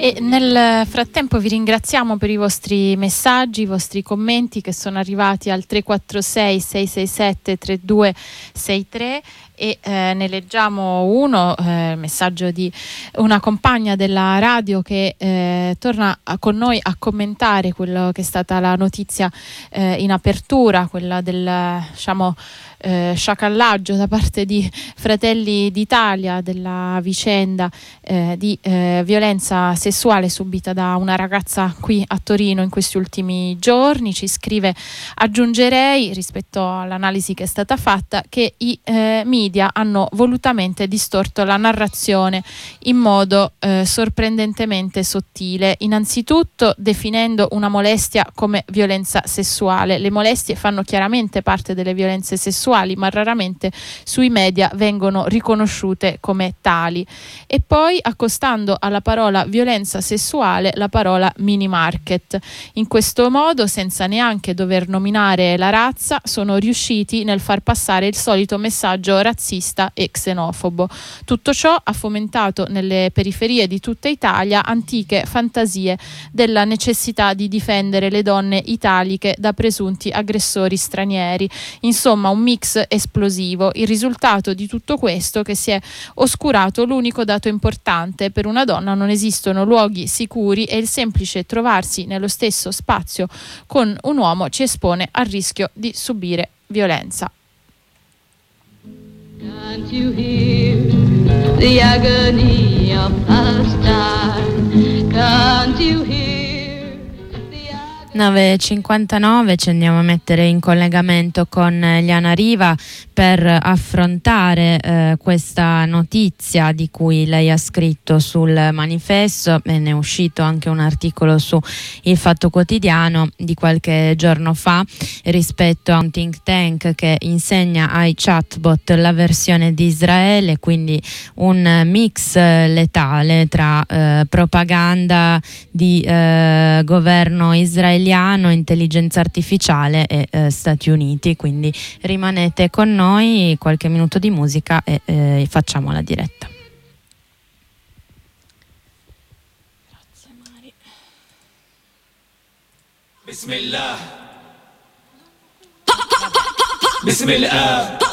E nel frattempo vi ringraziamo per i vostri messaggi, i vostri commenti che sono arrivati al 346 667 3263 e ne leggiamo uno, messaggio di una compagna della radio che torna con noi a commentare quello che è stata la notizia in apertura, quella del sciacallaggio da parte di Fratelli d'Italia della vicenda di violenza sessuale subita da una ragazza qui a Torino in questi ultimi giorni. Ci scrive: aggiungerei rispetto all'analisi che è stata fatta che i media hanno volutamente distorto la narrazione in modo sorprendentemente sottile, innanzitutto definendo una molestia come violenza sessuale. Le molestie fanno chiaramente parte delle violenze sessuali, ma raramente sui media vengono riconosciute come tali. E poi accostando alla parola violenza sessuale la parola mini market. In questo modo, senza neanche dover nominare la razza, sono riusciti nel far passare il solito messaggio razzista e xenofobo. Tutto ciò ha fomentato nelle periferie di tutta Italia antiche fantasie della necessità di difendere le donne italiche da presunti aggressori stranieri. Insomma, un mix esplosivo. Il risultato di tutto questo che si è oscurato l'unico dato importante: per una donna non esistono luoghi sicuri e il semplice trovarsi nello stesso spazio con un uomo ci espone al rischio di subire violenza. Can't you hear the agony of Palestine? Can't you hear 9.59, ci andiamo a mettere in collegamento con Liana Riva per affrontare questa notizia di cui lei ha scritto sul manifesto, e ne è uscito anche un articolo su Il Fatto Quotidiano di qualche giorno fa rispetto a un think tank che insegna ai chatbot la versione di Israele, quindi un mix letale tra propaganda di governo israeliano, intelligenza artificiale e Stati Uniti. Quindi rimanete con noi, qualche minuto di musica e facciamo la diretta. Grazie Mari. Bismillah. Bismillah.